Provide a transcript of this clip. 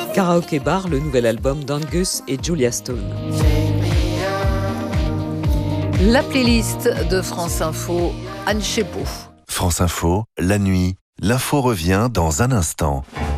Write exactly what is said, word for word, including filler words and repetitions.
Karaoke Bar, le nouvel album d'Angus et Julia Stone. La playlist de France Info, Anne Chépot. France Info, la nuit, l'info revient dans un instant.